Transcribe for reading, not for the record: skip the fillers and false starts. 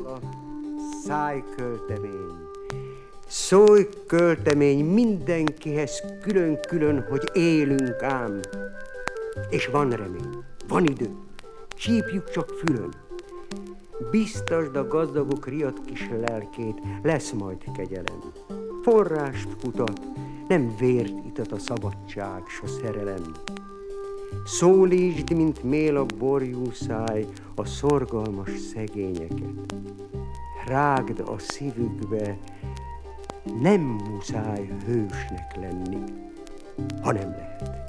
Szájköltemény. Szólj, költemény, mindenkihez külön-külön, hogy élünk ám. És van remény, van idő, csípjük csak fülön. Biztasd a gazdagok riadt kis lelkét, lesz majd kegyelem. Forrást kutat, nem vért itat a szabadság, s a szerelem. Szólítsd, mint mél a borjú száj, a szorgalmas szegényeket. Rágd a szívükbe, nem muszáj hősnek lenni, ha nem lehet.